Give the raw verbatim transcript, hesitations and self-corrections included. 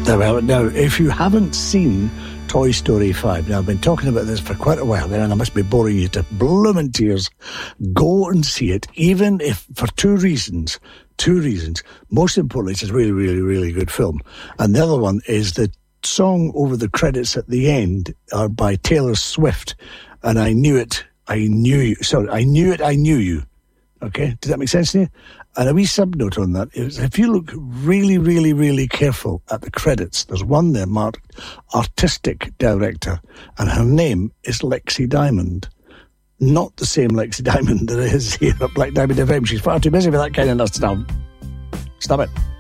Well, now, if you haven't seen Toy Story five, now I've been talking about this for quite a while there, and I must be boring you to blooming tears. Go and see it, even if for two reasons. Two reasons. Most importantly, it's a really, really, really good film. And the other one is the song over the credits at the end are by Taylor Swift. And I knew it, I knew you. Sorry, I knew it, I knew you. Okay, does that make sense to you? And a wee sub-note on that is, if you look really, really, really careful at the credits, there's one there marked Artistic Director, and her name is Lexi Diamond. Not the same Lexi Diamond that is here at Black Diamond F M. She's far too busy for that kind of stuff. Stop it.